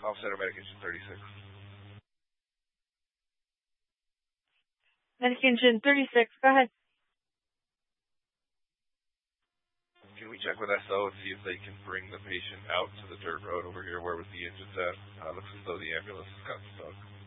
Center Medication 36. Medication 36, go ahead. Can we check with SO and see if they can bring the patient out to the dirt road over here where was the engines at? Looks as though the ambulance has got stuck.